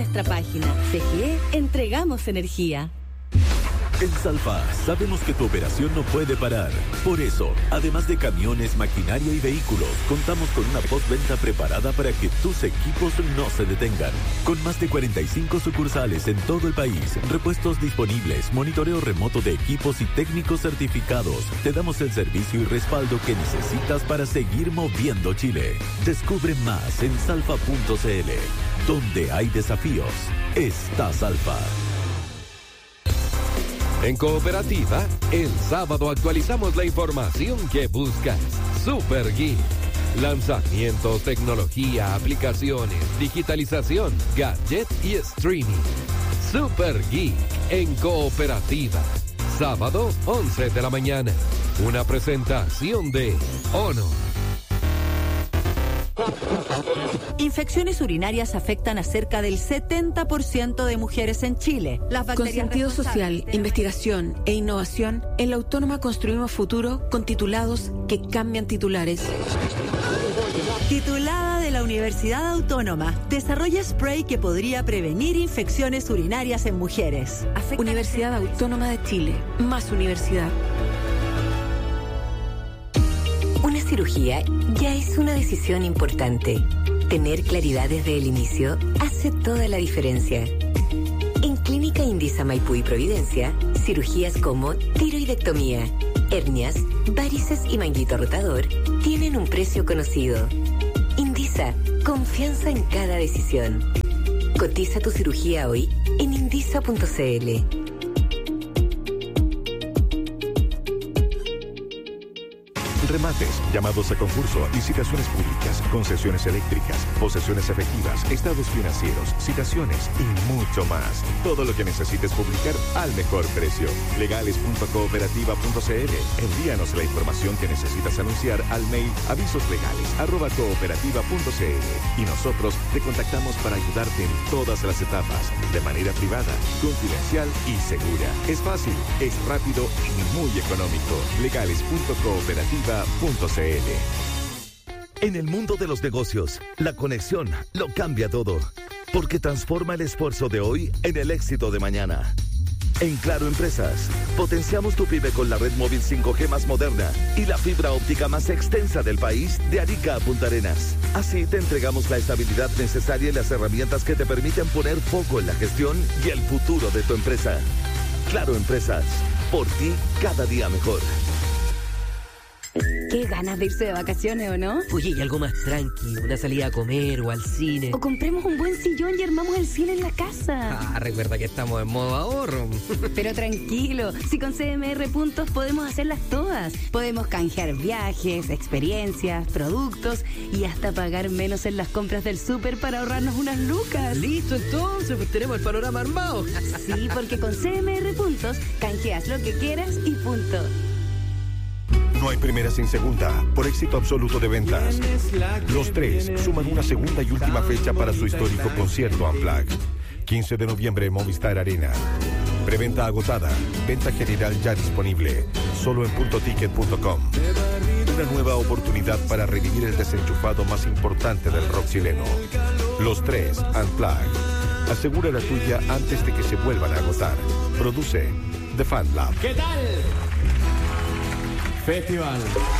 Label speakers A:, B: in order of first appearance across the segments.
A: Nuestra página CGE entregamos energía.
B: En Salfa sabemos que tu operación no puede parar. Por eso, además de camiones, maquinaria y vehículos, contamos con una postventa preparada para que tus equipos no se detengan. Con más de 45 sucursales en todo el país, repuestos disponibles, monitoreo remoto de equipos y técnicos certificados, te damos el servicio y respaldo que necesitas para seguir moviendo Chile. Descubre más en salfa.cl. Donde hay desafíos, está Salfa.
C: En Cooperativa, el sábado actualizamos la información que buscas. Super Geek. Lanzamientos, tecnología, aplicaciones, digitalización, gadget y streaming. Super Geek en Cooperativa. Sábado, 11 de la mañana. Una presentación de Honor.
A: Infecciones urinarias afectan a cerca del 70% de mujeres en Chile.
D: Con sentido social, investigación e innovación, en la Autónoma construimos futuro con titulados que cambian titulares.
A: Titulada de la Universidad Autónoma, desarrolla spray que podría prevenir infecciones urinarias en mujeres.
D: Universidad Autónoma de Chile, más universidad.
E: Una cirugía ya es una decisión importante. Tener claridad desde el inicio hace toda la diferencia. En Clínica Indisa Maipú y Providencia, cirugías como tiroidectomía, hernias, varices y manguito rotador tienen un precio conocido. Indisa, confianza en cada decisión. Cotiza tu cirugía hoy en indisa.cl.
F: Remates, llamados a concurso, licitaciones públicas, concesiones eléctricas, posesiones efectivas, estados financieros, citaciones y mucho más. Todo lo que necesites publicar al mejor precio. Legales.cooperativa.cl. Envíanos la información que necesitas anunciar al mail avisoslegales@cooperativa.cl y nosotros te contactamos para ayudarte en todas las etapas, de manera privada, confidencial y segura. Es fácil, es rápido y muy económico. Legales.cooperativa.cl.
G: En el mundo de los negocios, la conexión lo cambia todo, porque transforma el esfuerzo de hoy en el éxito de mañana. En Claro Empresas, potenciamos tu pyme con la red móvil 5G más moderna y la fibra óptica más extensa del país, de Arica a Punta Arenas. Así te entregamos la estabilidad necesaria y las herramientas que te permiten poner foco en la gestión y el futuro de tu empresa. Claro Empresas, por ti cada día mejor.
A: Qué ganas de irse de vacaciones, ¿o no?
H: Oye, y algo más tranqui, una salida a comer o al cine.
A: O compremos un buen sillón y armamos el cine en la casa.
H: Recuerda que estamos en modo ahorro.
A: Pero tranquilo, si con CMR Puntos podemos hacerlas todas. Podemos canjear viajes, experiencias, productos y hasta pagar menos en las compras del súper para ahorrarnos unas lucas.
H: Listo, entonces, pues tenemos el panorama armado.
A: Sí, porque con CMR Puntos canjeas lo que quieras y punto.
F: No hay primera sin segunda, por éxito absoluto de ventas. Los Tres suman una segunda y última fecha para su histórico concierto Unplugged. 15 de noviembre en Movistar Arena. Preventa agotada, venta general ya disponible, solo en puntoticket.com. Una nueva oportunidad para revivir el desenchufado más importante del rock chileno. Los Tres Unplugged. Asegura la tuya antes de que se vuelvan a agotar. Produce The Fan Lab.
I: ¿Qué tal? Festival.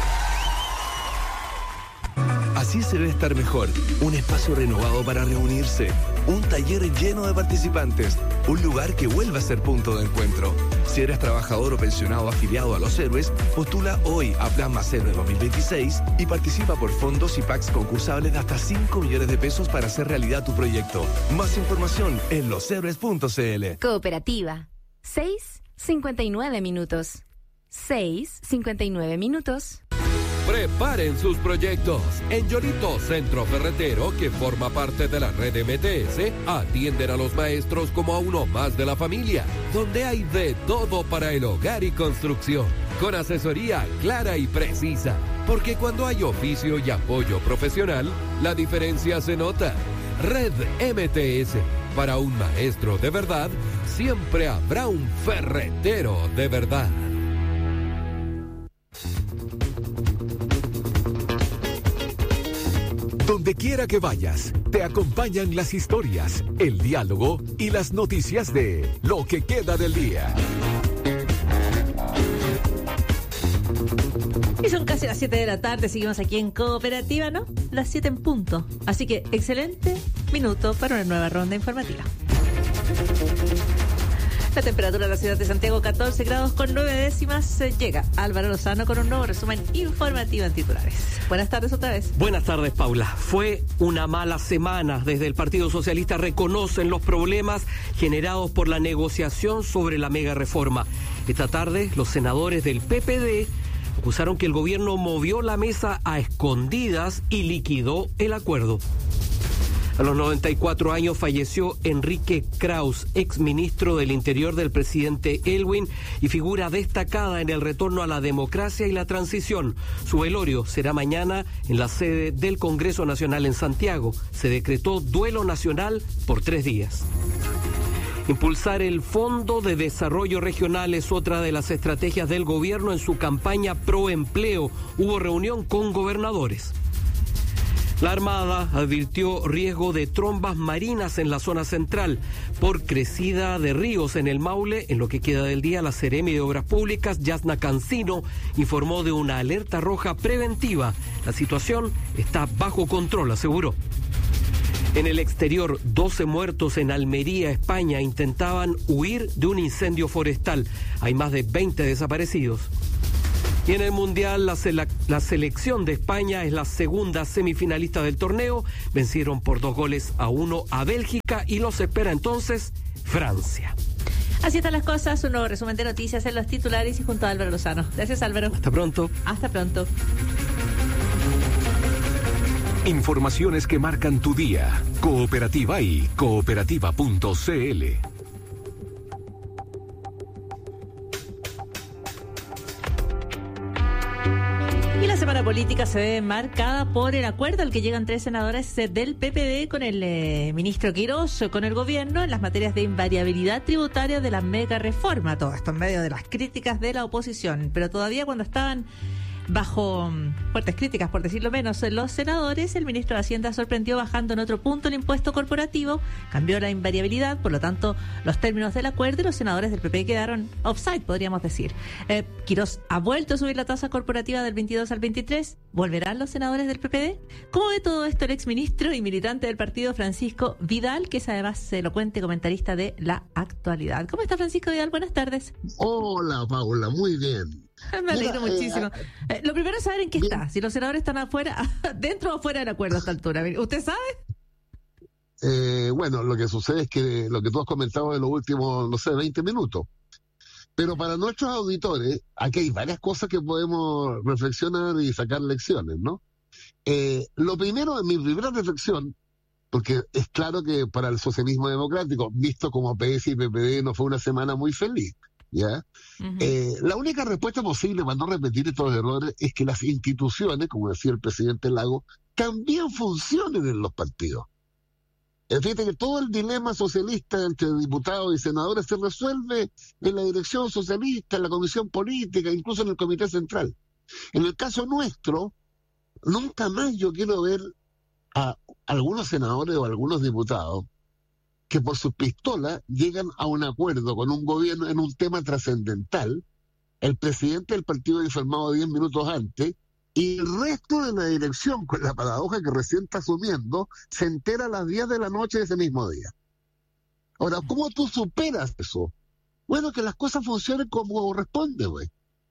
J: Así se debe estar mejor. Un espacio renovado para reunirse. Un taller lleno de participantes. Un lugar que vuelva a ser punto de encuentro. Si eres trabajador o pensionado afiliado a Los Héroes, postula hoy a Plan Más Héroe 2026 y participa por fondos y packs concursables de hasta 5 millones de pesos para hacer realidad tu proyecto. Más información en loshéroes.cl.
K: Cooperativa. 6:59 minutos. 6:59 minutos.
C: Preparen sus proyectos. En Yorito Centro Ferretero, que forma parte de la red MTS, atienden a los maestros como a uno más de la familia, donde hay de todo para el hogar y construcción, con asesoría clara y precisa, porque cuando hay oficio y apoyo profesional, la diferencia se nota. Red MTS, para un maestro de verdad, siempre habrá un ferretero de verdad. Donde quiera que vayas, te acompañan las historias, el diálogo y las noticias de lo que queda del día.
I: Y son casi las 7 de la tarde, seguimos aquí en Cooperativa, ¿no? Las 7 en punto. Así que excelente minuto para una nueva ronda informativa. La temperatura de la ciudad de Santiago, 14 grados con 9 décimas. Llega Álvaro Lozano con un nuevo resumen informativo en titulares. Buenas tardes otra vez.
L: Buenas tardes, Paula. Fue una mala semana. Desde el Partido Socialista reconocen los problemas generados por la negociación sobre la mega reforma. Esta tarde, los senadores del PPD acusaron que el gobierno movió la mesa a escondidas y liquidó el acuerdo. A los 94 años falleció Enrique Kraus, exministro del Interior del presidente Aylwin y figura destacada en el retorno a la democracia y la transición. Su velorio será mañana en la sede del Congreso Nacional en Santiago. Se decretó duelo nacional por 3 días. Impulsar el Fondo de Desarrollo Regional es otra de las estrategias del gobierno en su campaña pro empleo. Hubo reunión con gobernadores. La Armada advirtió riesgo de trombas marinas en la zona central por crecida de ríos en el Maule. En lo que queda del día, la Seremi de Obras Públicas, Yasna Cancino, informó de una alerta roja preventiva. La situación está bajo control, aseguró. En el exterior, 12 muertos en Almería, España, intentaban huir de un incendio forestal. Hay más de 20 desaparecidos. Y en el Mundial, la selección de España es la segunda semifinalista del torneo. Vencieron por 2-1 a Bélgica y los espera entonces Francia.
I: Así están las cosas. Un nuevo resumen de noticias en los titulares y junto a Álvaro Lozano. Gracias, Álvaro.
L: Hasta pronto.
I: Hasta pronto.
C: Informaciones que marcan tu día. Cooperativa y cooperativa.cl.
I: Y la semana política se ve marcada por el acuerdo al que llegan 3 senadores del PPD con el ministro Quirós, con el gobierno en las materias de invariabilidad tributaria de la mega reforma. Todo esto en medio de las críticas de la oposición. Pero todavía cuando estaban bajo fuertes críticas, por decirlo menos, los senadores, el ministro de Hacienda sorprendió bajando en otro punto el impuesto corporativo, cambió la invariabilidad, por lo tanto, los términos del acuerdo y los senadores del PP quedaron offside, podríamos decir. Quirós ha vuelto a subir la tasa corporativa del 22 al 23. ¿Volverán los senadores del PPD? ¿Cómo ve todo esto el exministro y militante del partido Francisco Vidal, que es además elocuente comentarista de La Actualidad? ¿Cómo está Francisco Vidal? Buenas tardes.
M: Hola, Paula, muy bien.
I: Me alegro muchísimo. Lo primero es saber en qué está. Si los senadores están afuera, dentro o fuera del acuerdo a esta altura. ¿Usted sabe?
M: Bueno, lo que sucede es que lo que tú has comentado en los últimos, 20 minutos. Pero para nuestros auditores, aquí hay varias cosas que podemos reflexionar y sacar lecciones, ¿no? Lo primero, mi primera reflexión, porque es claro que para el socialismo democrático, visto como PS y PPD, no fue una semana muy feliz. ¿Ya? Uh-huh. La única respuesta posible para no repetir estos errores es que las instituciones, como decía el presidente Lago, también funcionen en los partidos. Fíjate que todo el dilema socialista entre diputados y senadores se resuelve en la dirección socialista, en la comisión política, incluso en el comité central. En el caso nuestro, nunca más yo quiero ver a algunos senadores o algunos diputados que por sus pistolas llegan a un acuerdo con un gobierno en un tema trascendental, el presidente del partido informado 10 minutos antes, y el resto de la dirección, con la paradoja que recién está asumiendo, se entera a las 10 de la noche de ese mismo día. Ahora, ¿cómo tú superas eso? Bueno, que las cosas funcionen como corresponde, güey.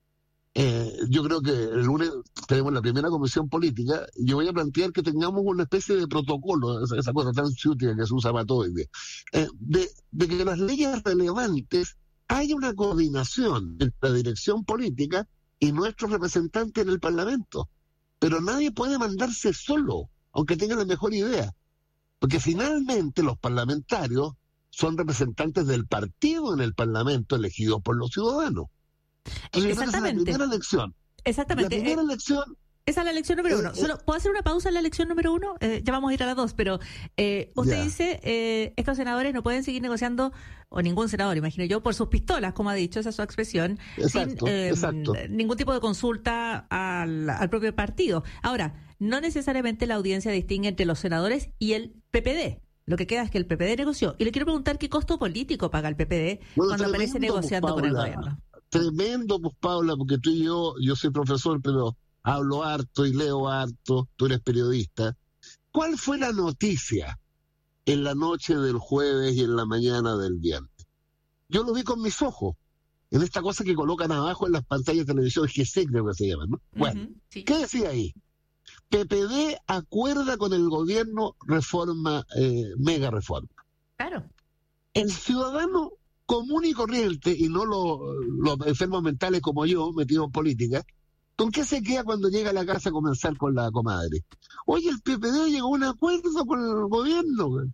M: Yo creo que el lunes tenemos la primera comisión política y yo voy a plantear que tengamos una especie de protocolo, esa cosa tan sutil que se usa para todo hoy día, de que las leyes relevantes haya una coordinación entre la dirección política y nuestros representantes en el Parlamento. Pero nadie puede mandarse solo, aunque tenga la mejor idea, porque finalmente los parlamentarios son representantes del partido en el Parlamento elegidos por los ciudadanos.
I: Exactamente.
M: La primera elección.
I: Exactamente.
M: La primera elección
I: Esa es la lección número 1. Solo, ¿puedo hacer una pausa en la lección número 1? Ya vamos a ir a la 2, pero usted dice, estos senadores no pueden seguir negociando, o ningún senador, imagino yo, por sus pistolas, como ha dicho, esa es su expresión,
M: exacto,
I: sin ningún tipo de consulta al propio partido. Ahora, no necesariamente la audiencia distingue entre los senadores y el PPD. Lo que queda es que el PPD negoció. Y le quiero preguntar qué costo político paga el PPD cuando aparece negociando con el gobierno.
M: Tremendo, pues, Paula, porque tú y yo soy profesor, pero hablo harto y leo harto, tú eres periodista. ¿Cuál fue la noticia en la noche del jueves y en la mañana del viernes? Yo lo vi con mis ojos, en esta cosa que colocan abajo en las pantallas de televisión, GC creo que se llama, ¿no? Bueno, sí. ¿Qué decía ahí? PPD acuerda con el gobierno reforma, mega reforma.
I: Claro.
M: El ciudadano común y corriente, y no los enfermos mentales como yo, metidos en política, ¿con qué se queda cuando llega a la casa a comenzar con la comadre? Oye, el PPD llegó a un acuerdo con el gobierno, güey.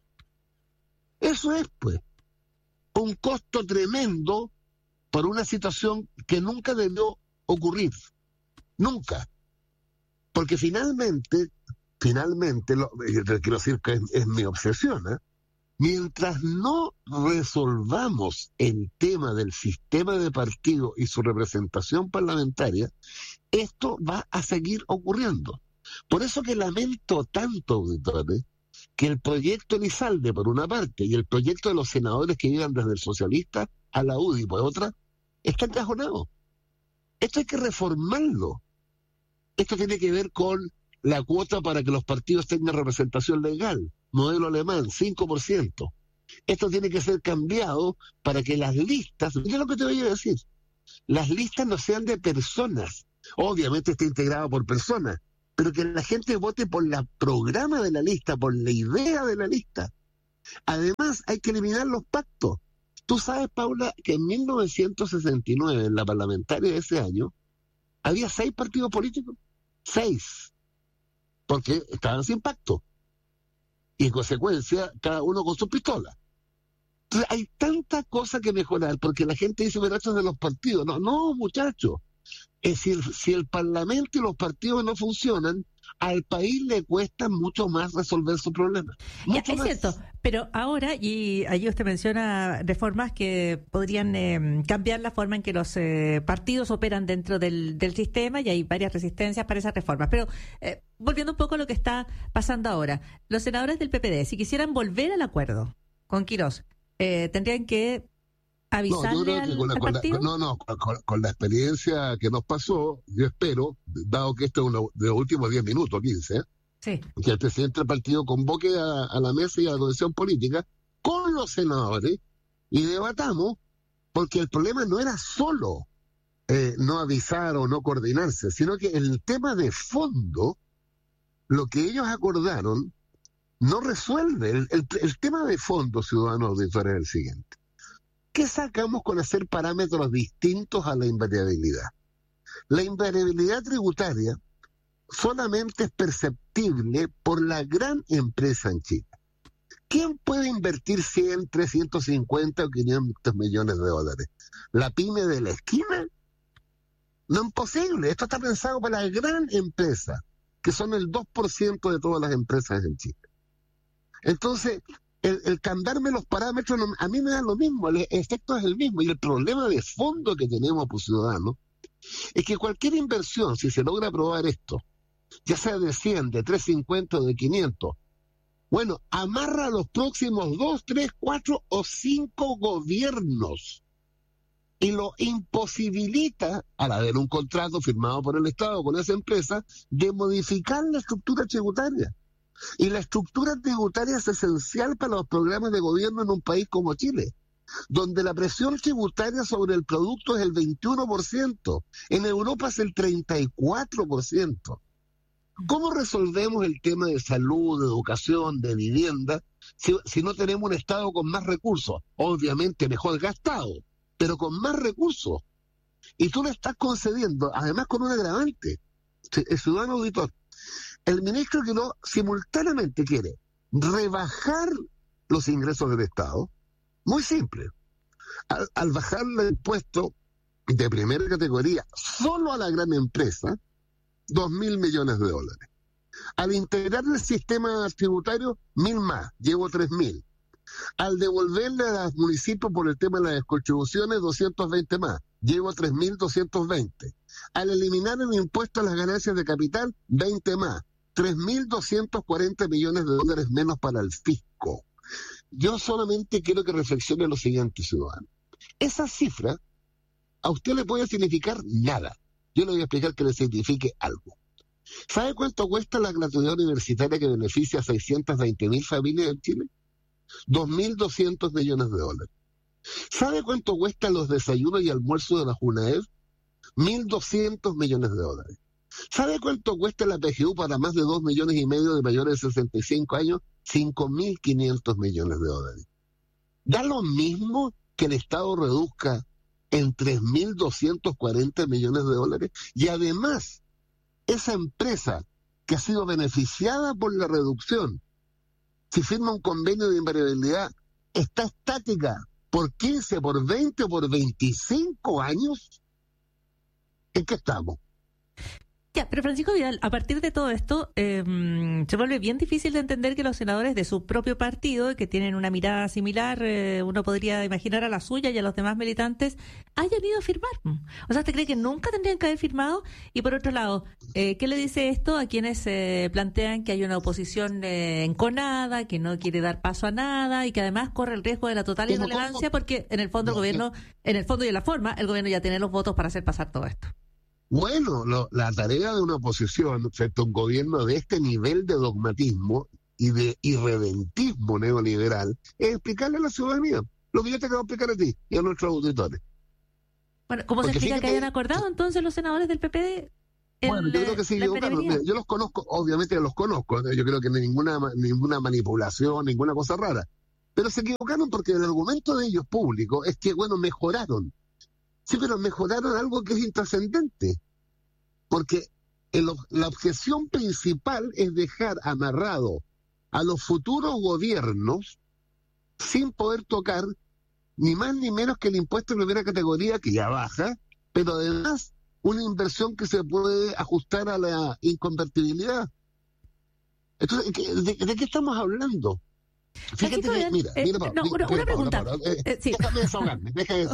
M: Eso es, pues, un costo tremendo por una situación que nunca debió ocurrir. Nunca. Porque finalmente, quiero decir que es mi obsesión, mientras no resolvamos el tema del sistema de partido y su representación parlamentaria, esto va a seguir ocurriendo. Por eso que lamento tanto, auditores, que el proyecto Elizalde, por una parte, y el proyecto de los senadores que llegan desde el socialista a la UDI, por otra, está encajonado. Esto hay que reformarlo. Esto tiene que ver con la cuota para que los partidos tengan representación legal, modelo alemán, 5%. Esto tiene que ser cambiado para que las listas, mira lo que te voy a decir, las listas no sean de personas, obviamente está integrado por personas, pero que la gente vote por el programa de la lista, por la idea de la lista. Además, hay que eliminar los pactos. Tú sabes, Paula, que en 1969, en la parlamentaria de ese año, había 6 partidos políticos. 6. Porque estaban sin pacto. Y en consecuencia, cada uno con su pistola. Entonces, hay tanta cosa que mejorar, porque la gente dice, pero esto es de los partidos. No, muchachos. Es decir, si el Parlamento y los partidos no funcionan, al país le cuesta mucho más resolver su problema.
I: Es cierto, pero ahora, y allí usted menciona reformas que podrían cambiar la forma en que los partidos operan dentro del sistema, y hay varias resistencias para esas reformas. Pero volviendo un poco a lo que está pasando ahora, los senadores del PPD, si quisieran volver al acuerdo con Quirós, tendrían que avisarle al partido.
M: Con la experiencia que nos pasó, yo espero, dado que esto es uno de los últimos 10 minutos, 15,
I: sí,
M: que el presidente del partido convoque a la mesa y a la comisión política con los senadores y debatamos, porque el problema no era solo no avisar o no coordinarse, sino que el tema de fondo, lo que ellos acordaron, no resuelve. El tema de fondo, ciudadanos auditores, es el siguiente. ¿Qué sacamos con hacer parámetros distintos a la invariabilidad? La invariabilidad tributaria solamente es perceptible por la gran empresa en Chile. ¿Quién puede invertir 100, 350 o 500 millones de dólares? ¿La pyme de la esquina? No es posible. Esto está pensado para la gran empresa, que son el 2% de todas las empresas en Chile. Entonces, el cambiarme los parámetros, a mí me da lo mismo, el efecto es el mismo. Y el problema de fondo que tenemos, pues, ciudadanos, es que cualquier inversión, si se logra aprobar esto, ya sea de 100, de 350 o de 500, bueno, amarra a los próximos 2, 3, 4 o 5 gobiernos y lo imposibilita, al haber un contrato firmado por el Estado con esa empresa, de modificar la estructura tributaria. Y la estructura tributaria es esencial para los programas de gobierno en un país como Chile, donde la presión tributaria sobre el producto es el 21%, en Europa es el 34%. ¿Cómo resolvemos el tema de salud, de educación, de vivienda, si no tenemos un Estado con más recursos? Obviamente mejor gastado, pero con más recursos. Y tú le estás concediendo, además con un agravante, el ciudadano auditor. El ministro Quirós simultáneamente quiere rebajar los ingresos del Estado, muy simple, al bajarle el impuesto de primera categoría solo a la gran empresa, 2.000 millones de dólares. Al integrar el sistema tributario, 1.000 más, llevo 3.000. Al devolverle a los municipios por el tema de las contribuciones, 220 más, llevo 3.220. Al eliminar el impuesto a las ganancias de capital, 20 más, 3.240 millones de dólares menos para el fisco. Yo solamente quiero que reflexione lo siguiente, ciudadano. Esa cifra a usted le puede significar nada. Yo le voy a explicar que le signifique algo. ¿Sabe cuánto cuesta la gratuidad universitaria que beneficia a 620.000 familias en Chile? 2.200 millones de dólares. ¿Sabe cuánto cuestan los desayunos y almuerzos de la JUNAEV? 1.200 millones de dólares. ¿Sabe cuánto cuesta la PGU para más de 2,5 millones de mayores de 65 años? 5.500 millones de dólares. ¿Da lo mismo que el Estado reduzca en 3.240 millones de dólares? Y además, esa empresa que ha sido beneficiada por la reducción, si firma un convenio de invariabilidad, está estática por 15, por 20 o por 25 años. ¿En qué estamos?
I: Ya, pero Francisco Vidal, a partir de todo esto, se vuelve bien difícil de entender que los senadores de su propio partido, que tienen una mirada similar, uno podría imaginar a la suya y a los demás militantes, hayan ido a firmar. O sea, ¿te cree que nunca tendrían que haber firmado? Y por otro lado, ¿qué le dice esto a quienes plantean que hay una oposición enconada, que no quiere dar paso a nada y que además corre el riesgo de la total irrelevancia porque en el fondo el gobierno, en el fondo y en la forma, el gobierno ya tiene los votos para hacer pasar todo esto?
M: Bueno, la tarea de una oposición frente a un gobierno de este nivel de dogmatismo y de irredentismo neoliberal es explicarle a la ciudadanía lo que yo te acabo de explicar a ti y a nuestros auditores.
I: Bueno, ¿cómo se explica que hayan acordado entonces los senadores del PPD?
M: Bueno, yo creo que sí, yo los conozco, obviamente los conozco, yo creo que no hay ninguna manipulación, ninguna cosa rara, pero se equivocaron porque el argumento de ellos público es que, bueno, mejoraron. Sí, pero mejoraron algo que es intrascendente, porque la objeción principal es dejar amarrado a los futuros gobiernos sin poder tocar ni más ni menos que el impuesto de primera categoría, que ya baja, pero además una inversión que se puede ajustar a la inconvertibilidad. Entonces, ¿de qué estamos hablando? Fíjate que, mira,
I: una pregunta.
M: Déjame desahogarme.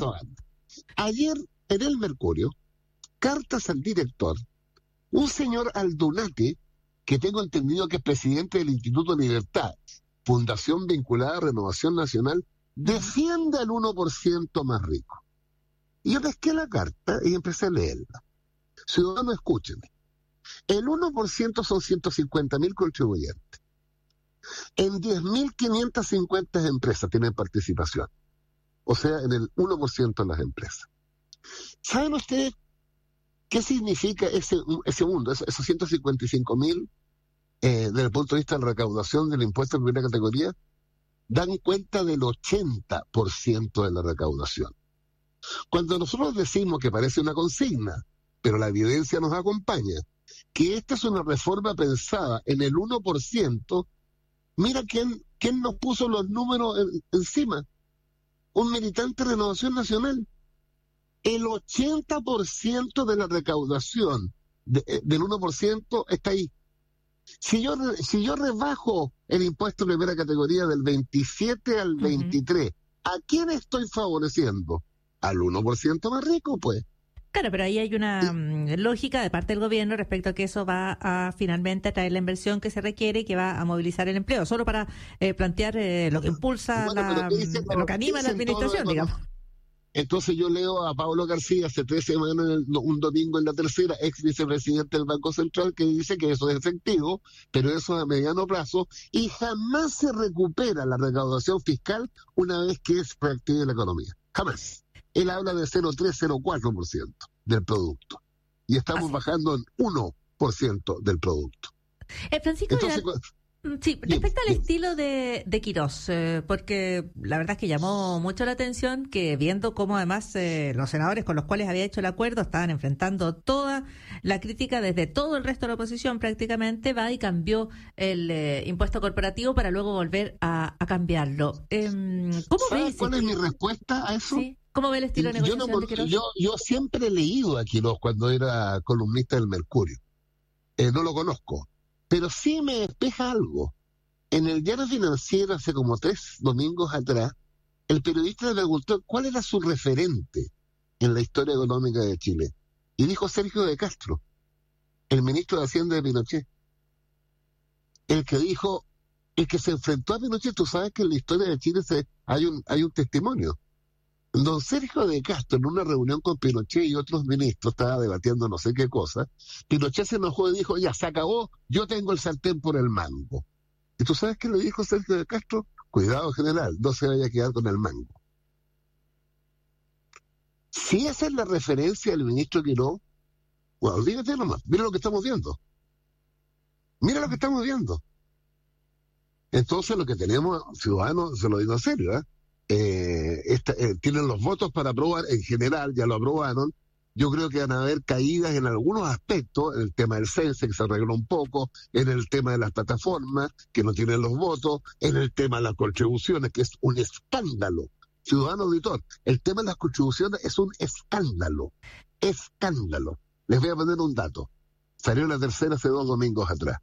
M: Ayer, en el Mercurio, cartas al director, un señor Aldunate, que tengo entendido que es presidente del Instituto Libertad, fundación vinculada a Renovación Nacional, defiende al 1% más rico. Y yo pesqué la carta y empecé a leerla. Ciudadano, escúcheme. El 1% son 150.000 contribuyentes. En 10.550 empresas tienen participación. O sea, en el 1% de las empresas. ¿Saben ustedes qué significa ese mundo, esos 155.000, desde el punto de vista de la recaudación del impuesto de primera categoría? Dan cuenta del 80% de la recaudación. Cuando nosotros decimos que parece una consigna, pero la evidencia nos acompaña, que esta es una reforma pensada en el 1%, mira quién nos puso los números encima. Un militante de Renovación Nacional. El 80% de la recaudación del 1% está ahí. Si yo rebajo el impuesto de primera categoría del 27 al 23, ¿a quién estoy favoreciendo? Al 1% más rico, pues.
I: Claro, pero ahí hay una lógica de parte del gobierno respecto a que eso va a finalmente traer la inversión que se requiere y que va a movilizar el empleo, solo para plantear lo que impulsa, lo que anima la administración, digamos.
M: Entonces yo leo a Pablo García hace 3 semanas, un domingo en La Tercera, ex vicepresidente del Banco Central, que dice que eso es efectivo, pero eso es a mediano plazo, y jamás se recupera la recaudación fiscal una vez que es reactiva la economía. Jamás. Él habla de 0,3-0,4% del producto. Y estamos bajando en 1% del producto.
I: Francisco, entonces, sí, respecto al estilo de Quirós, porque la verdad es que llamó mucho la atención que viendo cómo además los senadores con los cuales había hecho el acuerdo estaban enfrentando toda la crítica desde todo el resto de la oposición prácticamente, va y cambió el impuesto corporativo para luego volver a cambiarlo. ¿Cómo ves?
M: ¿Cuál es mi respuesta a eso?
I: ¿Sí? ¿Cómo ve el estilo de negociación de Quirós?
M: Yo siempre he leído a Quirós cuando era columnista del Mercurio. no lo conozco, pero sí me despeja algo. En el diario financiero, hace como 3 domingos atrás, el periodista le preguntó cuál era su referente en la historia económica de Chile. Y dijo Sergio de Castro, el ministro de Hacienda de Pinochet. El que se enfrentó a Pinochet. Tú sabes que en la historia de Chile hay un testimonio. Don Sergio de Castro, en una reunión con Pinochet y otros ministros, estaba debatiendo no sé qué cosa. Pinochet se enojó y dijo, ya, se acabó, yo tengo el sartén por el mango. ¿Y tú sabes qué le dijo Sergio de Castro? Cuidado, general, no se vaya a quedar con el mango. Si esa es la referencia del ministro Quirós, bueno, olvídate nomás, mira lo que estamos viendo. Mira lo que estamos viendo. Entonces lo que tenemos, ciudadanos, se lo digo en serio, tienen los votos para aprobar, en general ya lo aprobaron. Yo creo que van a haber caídas en algunos aspectos, en el tema del CENSE, que se arregló un poco, en el tema de las plataformas, que no tienen los votos, en el tema de las contribuciones, que es un escándalo. Ciudadano auditor, el tema de las contribuciones es un escándalo. Escándalo. Les voy a poner un dato. Salió la tercera hace 2 domingos atrás.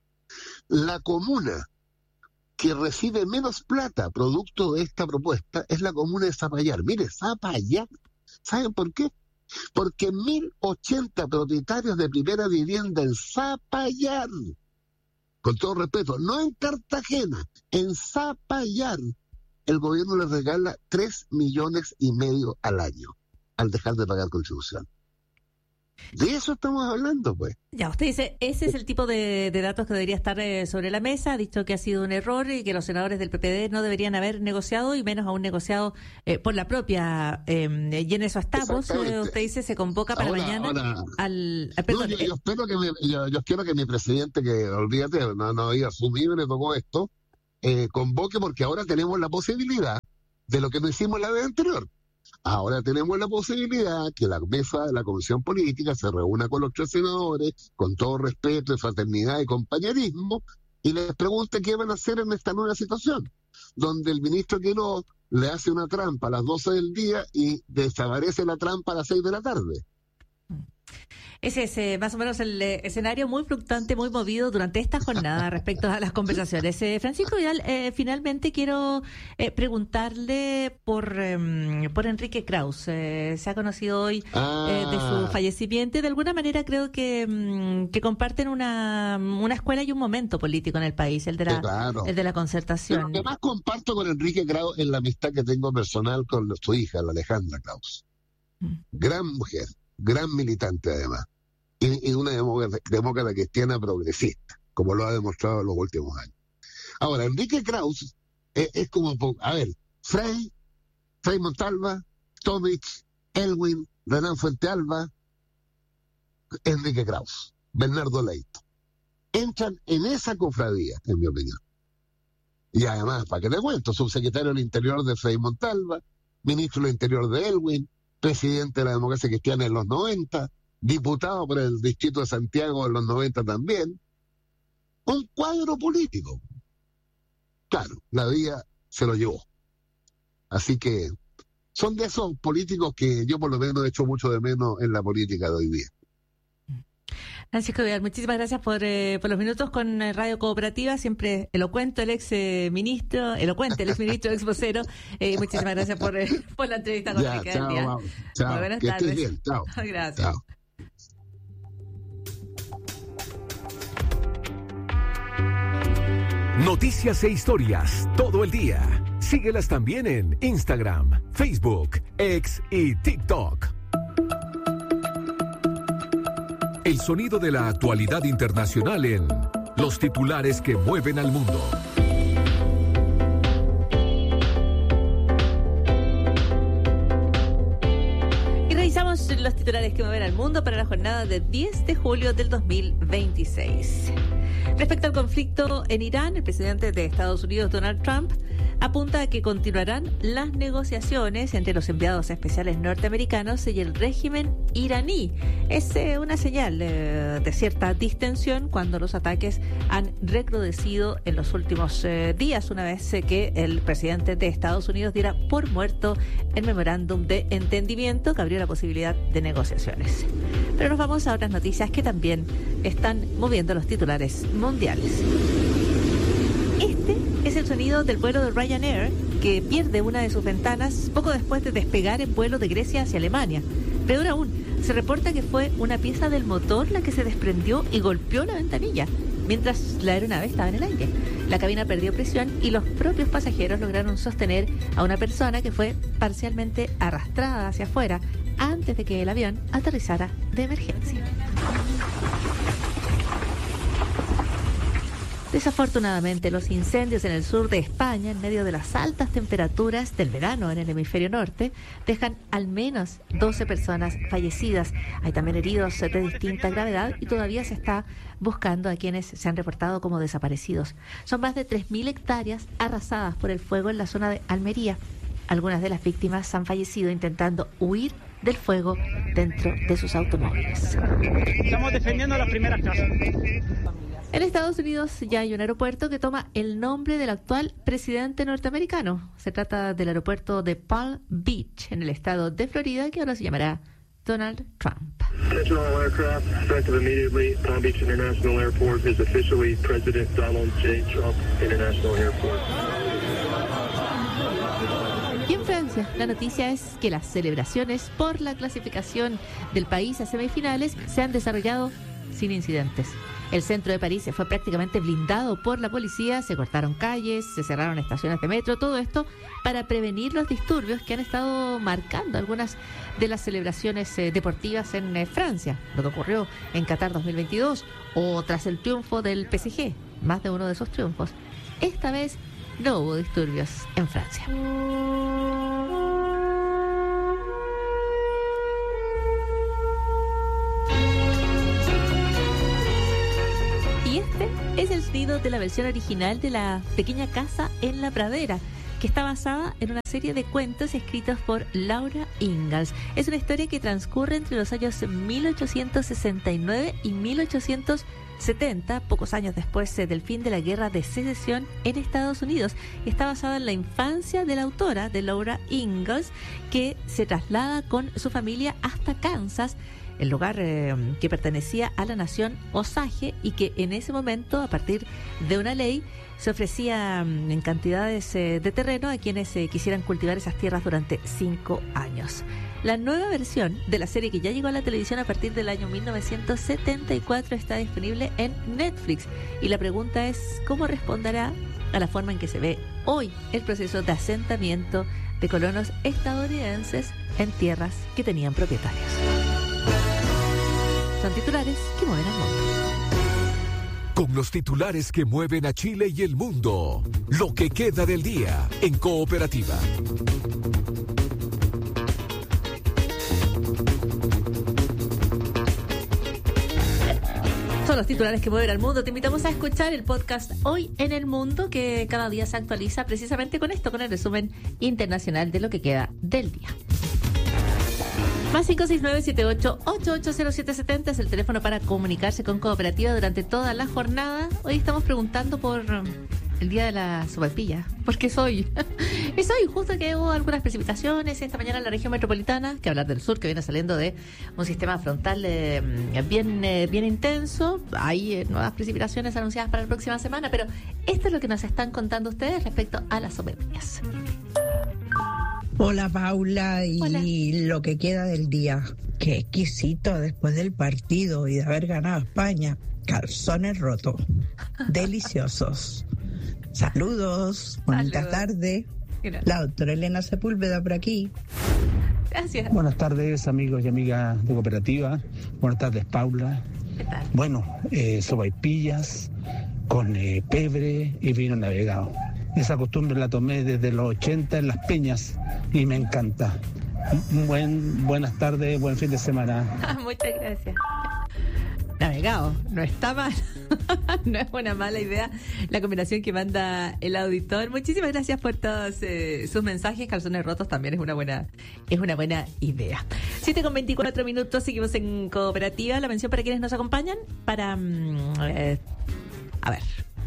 M: La comuna que recibe menos plata producto de esta propuesta es la comuna de Zapallar. Mire, Zapallar. ¿Saben por qué? Porque 1.080 propietarios de primera vivienda en Zapallar, con todo respeto, no en Cartagena, en Zapallar, el gobierno les regala 3,5 millones al año al dejar de pagar contribución. De eso estamos hablando, pues.
I: Ya, usted dice, ese es el tipo de datos que debería estar sobre la mesa. Ha dicho que ha sido un error y que los senadores del PPD no deberían haber negociado, y menos aún negociado por la propia. Y en eso estamos. Usted dice, se convoca para mañana perdón,
M: yo quiero que mi presidente, que olvídate, no había asumido, le tocó esto, convoque, porque ahora tenemos la posibilidad de lo que no hicimos la vez anterior. Ahora tenemos la posibilidad que la mesa de la Comisión Política se reúna con los 3 senadores, con todo respeto, fraternidad y compañerismo, y les pregunte qué van a hacer en esta nueva situación, donde el ministro Quirós le hace una trampa a las 12 del día y desaparece la trampa a las 6 de la tarde.
I: Ese es más o menos el escenario muy fluctuante, muy movido durante esta jornada respecto a las conversaciones. Francisco Vidal, finalmente quiero preguntarle por Enrique Kraus. Se ha conocido hoy de su fallecimiento, y de alguna manera creo que comparten una escuela y un momento político en el país, el de la concertación.
M: Lo que más comparto con Enrique Kraus es la amistad que tengo personal con su hija, la Alejandra Kraus. Gran mujer. Gran militante además, y una demócrata cristiana progresista, como lo ha demostrado en los últimos años. Ahora, Enrique Kraus es como, a ver, Frei Montalva, Tomich, Elwin, Renan Fuentealba, Enrique Kraus, Bernardo Leito. Entran en esa cofradía, en mi opinión. Y además, ¿para qué te cuento? Subsecretario del Interior de Frei Montalva, ministro del Interior de Elwin, presidente de la democracia cristiana en los 90, diputado por el distrito de Santiago en los 90 también. Un cuadro político. Claro, la vida se lo llevó. Así que son de esos políticos que yo por lo menos he hecho mucho de menos en la política de hoy día.
I: Francisco Vidal, muchísimas gracias por los minutos con Radio Cooperativa, siempre elocuente el ex ministro, ex vocero. Muchísimas gracias por la entrevista con Enrique.
M: Chao.
I: Muy buenas
M: que
I: tardes.
M: Estés bien. Chao.
I: Gracias.
M: Chao.
B: Noticias e historias todo el día. Síguelas también en Instagram, Facebook, X y TikTok. El sonido de la actualidad internacional en Los titulares que mueven al mundo.
I: Y revisamos los titulares que mueven al mundo para la jornada de 10 de julio del 2026. Respecto al conflicto en Irán, el presidente de Estados Unidos, Donald Trump, apunta a que continuarán las negociaciones entre los enviados especiales norteamericanos y el régimen iraní. Es una señal de cierta distensión cuando los ataques han recrudecido en los últimos días, una vez que el presidente de Estados Unidos diera por muerto el memorándum de entendimiento que abrió la posibilidad de negociaciones. Pero nos vamos a otras noticias que también están moviendo los titulares mundiales. Este es el sonido del vuelo de Ryanair, que pierde una de sus ventanas poco después de despegar en vuelo de Grecia hacia Alemania. Peor aún, se reporta que fue una pieza del motor la que se desprendió y golpeó la ventanilla mientras la aeronave estaba en el aire. La cabina perdió presión y los propios pasajeros lograron sostener a una persona que fue parcialmente arrastrada hacia afuera antes de que el avión aterrizara de emergencia. Desafortunadamente, los incendios en el sur de España, en medio de las altas temperaturas del verano en el hemisferio norte, dejan al menos 12 personas fallecidas. Hay también heridos de distinta gravedad y todavía se está buscando a quienes se han reportado como desaparecidos. Son más de 3.000 hectáreas arrasadas por el fuego en la zona de Almería. Algunas de las víctimas han fallecido intentando huir del fuego dentro de sus automóviles.
N: Estamos defendiendo las primeras casas.
I: En Estados Unidos ya hay un aeropuerto que toma el nombre del actual presidente norteamericano. Se trata del aeropuerto de Palm Beach, en el estado de Florida, que ahora se llamará Donald Trump.
O: All aircraft, effective immediately. Palm Beach International Airport is officially President Donald J. Trump International Airport.
I: Y en Francia, la noticia es que las celebraciones por la clasificación del país a semifinales se han desarrollado sin incidentes. El centro de París fue prácticamente blindado por la policía, se cortaron calles, se cerraron estaciones de metro, todo esto para prevenir los disturbios que han estado marcando algunas de las celebraciones deportivas en Francia, lo que ocurrió en Qatar 2022 o tras el triunfo del PSG, más de uno de esos triunfos. Esta vez no hubo disturbios en Francia. Y este es el sonido de la versión original de La Pequeña Casa en la Pradera, que está basada en una serie de cuentos escritos por Laura Ingalls. Es una historia que transcurre entre los años 1869 y 1870, pocos años después del fin de la Guerra de Secesión en Estados Unidos. Está basada en la infancia de la autora, de Laura Ingalls, que se traslada con su familia hasta Kansas, el lugar que pertenecía a la nación Osage, y que en ese momento, a partir de una ley, se ofrecía en cantidades de terreno a quienes quisieran cultivar esas tierras durante 5 años. La nueva versión de la serie, que ya llegó a la televisión a partir del año 1974, está disponible en Netflix. Y la pregunta es, ¿cómo responderá a la forma en que se ve hoy el proceso de asentamiento de colonos estadounidenses en tierras que tenían propietarios? Son titulares que mueven al mundo.
C: Con los titulares que mueven a Chile y el mundo. Lo que queda del día en Cooperativa.
I: Son los titulares que mueven al mundo. Te invitamos a escuchar el podcast Hoy en el Mundo, que cada día se actualiza precisamente con esto, con el resumen internacional de lo que queda del día. Más 569-78880770 es el teléfono para comunicarse con Cooperativa durante toda la jornada. Hoy estamos preguntando por el día de la sopaipilla, porque es hoy. Es hoy, justo que hubo algunas precipitaciones esta mañana en la región metropolitana, que hablar del sur, que viene saliendo de un sistema frontal bien intenso. Hay nuevas precipitaciones anunciadas para la próxima semana, pero esto es lo que nos están contando ustedes respecto a las sopaipillas.
P: Hola Paula, y
I: Hola.
P: Lo que queda del día. Qué exquisito después del partido y de haber ganado España. Calzones rotos. Deliciosos. Saludos. Bonita tarde.
I: Gracias.
P: La doctora Elena Sepúlveda por aquí.
I: Gracias.
Q: Buenas tardes, amigos y amigas de Cooperativa. Buenas tardes, Paula.
I: ¿Qué tal?
Q: Bueno, sopaipillas con pebre y vino navegado. Esa costumbre la tomé desde los 80 en Las Peñas y me encanta. Buenas tardes, buen fin de semana.
I: Muchas gracias. Navegado, no está mal. No es una mala idea la combinación que manda el auditor. Muchísimas gracias por todos sus mensajes. Calzones rotos también es una buena idea. 7:24 seguimos en Cooperativa. La mención para quienes nos acompañan para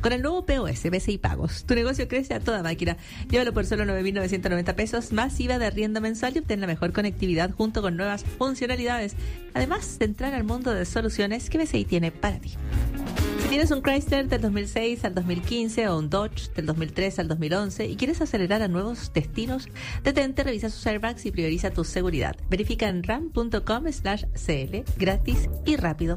I: Con el nuevo POS, BCI Pagos, tu negocio crece a toda máquina. Llévalo por solo 9.990 pesos, más IVA de arriendo mensual y obtén la mejor conectividad junto con nuevas funcionalidades. Además de entrar al mundo de soluciones que BCI tiene para ti. Si tienes un Chrysler del 2006 al 2015 o un Dodge del 2003 al 2011 y quieres acelerar a nuevos destinos, detente, revisa sus airbags y prioriza tu seguridad. Verifica en ram.com/cl, gratis y rápido.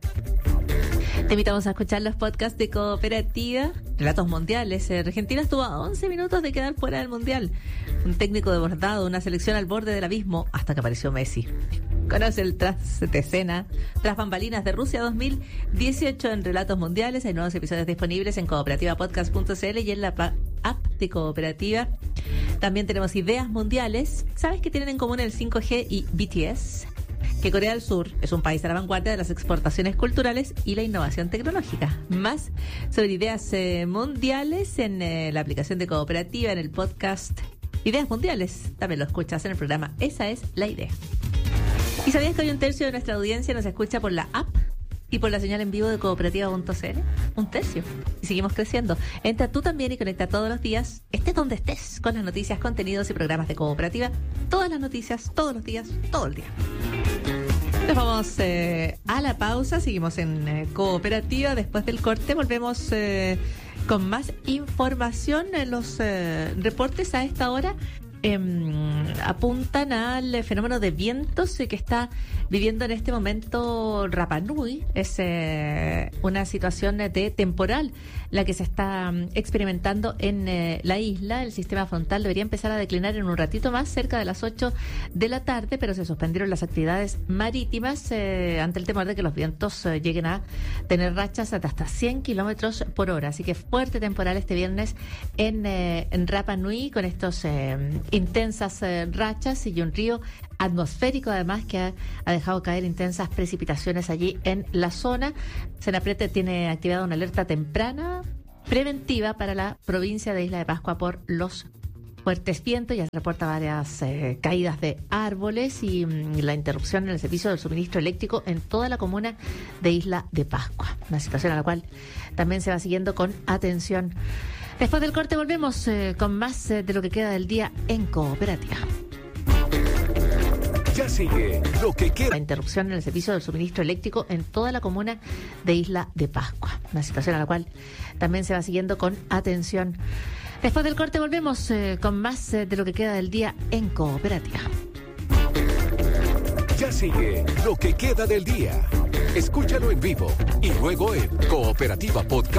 I: Te invitamos a escuchar los podcasts de Cooperativa, Relatos Mundiales. Argentina estuvo a 11 minutos de quedar fuera del Mundial. Un técnico desbordado, una selección al borde del abismo, hasta que apareció Messi. Conoce el tras de escena, tras bambalinas de Rusia 2018 en Relatos Mundiales. Hay nuevos episodios disponibles en cooperativapodcast.cl y en la app de Cooperativa. También tenemos Ideas Mundiales. ¿Sabes qué tienen en común el 5G y BTS? Que Corea del Sur es un país a la vanguardia de las exportaciones culturales y la innovación tecnológica. Más sobre Ideas Mundiales en la aplicación de Cooperativa, en el podcast Ideas Mundiales. También lo escuchas en el programa Esa es la Idea. ¿Y sabías que hoy un tercio de nuestra audiencia nos escucha por la app y por la señal en vivo de cooperativa.cl? Un tercio. Y seguimos creciendo. Entra tú también y conecta todos los días, estés donde estés, con las noticias, contenidos y programas de Cooperativa. Todas las noticias, todos los días, todo el día. Nos vamos a la pausa. Seguimos en Cooperativa. Después del corte volvemos con más información. Los reportes a esta hora apuntan al fenómeno de vientos que está viviendo en este momento Rapa Nui. Es una situación de temporal la que se está experimentando en la isla. El sistema frontal debería empezar a declinar en un ratito más, cerca de las 8 de la tarde, pero se suspendieron las actividades marítimas ante el temor de que los vientos lleguen a tener rachas de hasta 100 kilómetros por hora. Así que fuerte temporal este viernes en Rapa Nui, con estos intensas rachas y un río atmosférico además que ha dejado caer intensas precipitaciones allí en la zona. Senaprete tiene activada una alerta temprana preventiva para la provincia de Isla de Pascua por los fuertes vientos. Ya se reporta varias caídas de árboles y la interrupción en el servicio del suministro eléctrico en toda la comuna de Isla de Pascua. Una situación a la cual también se va siguiendo con atención. Después del corte volvemos con más de lo que queda del día en Cooperativa.
B: Ya sigue lo que queda.
I: La interrupción en el servicio del suministro eléctrico en toda la comuna de Isla de Pascua. Una situación a la cual también se va siguiendo con atención. Después del corte volvemos con más de lo que queda del día en Cooperativa.
B: Ya sigue lo que queda del día. Escúchalo en vivo y luego en Cooperativa Podcast.